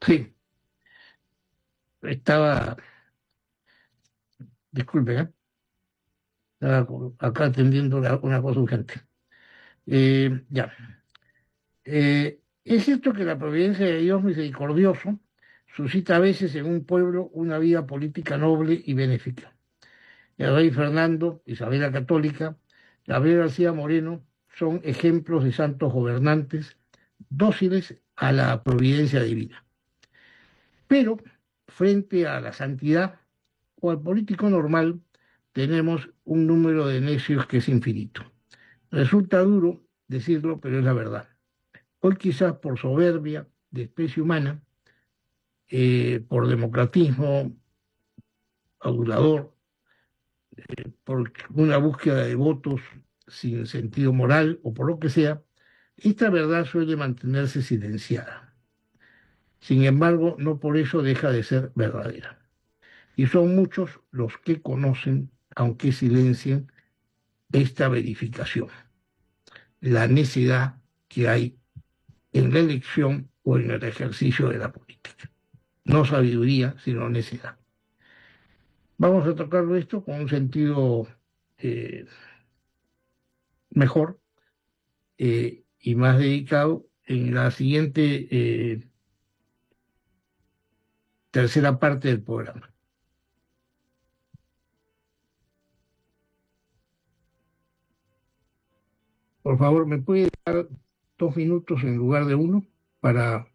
Sí, estaba, disculpe, estaba acá atendiendo una cosa urgente. Ya. Es cierto que la providencia de Dios misericordioso suscita a veces en un pueblo una vida política noble y benéfica. El rey Fernando, Isabel la Católica, Gabriel García Moreno son ejemplos de santos gobernantes dóciles a la providencia divina. Pero frente a la santidad o al político normal, tenemos un número de necios que es infinito. Resulta duro decirlo, pero es la verdad. Hoy quizás por soberbia de especie humana, por democratismo adulador, por una búsqueda de votos sin sentido moral o por lo que sea, esta verdad suele mantenerse silenciada. Sin embargo, no por eso deja de ser verdadera. Y son muchos los que conocen, aunque silencien, esta verificación, la necedad que hay en la elección o en el ejercicio de la política. No sabiduría, sino necedad. Vamos a tocarlo esto con un sentido eh, mejor y más dedicado en la siguiente tercera parte del programa. Por favor, ¿me puede dar 2 minutos en lugar de uno para